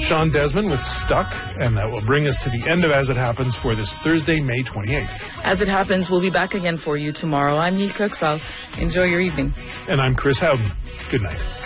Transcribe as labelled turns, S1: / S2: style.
S1: Sean Desmond with Stuck, and that will bring us to the end of As It Happens for this Thursday, May 28th.
S2: As It Happens, we'll be back again for you tomorrow. I'm Neil Kirksall. Enjoy your evening.
S1: And I'm Chris Howden. Good night.